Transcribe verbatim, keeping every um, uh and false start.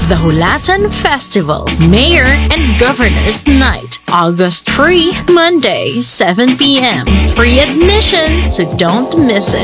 The Hulatan Festival, Mayor and Governor's Night, August third, Monday, seven p.m. Free admission, so don't miss it.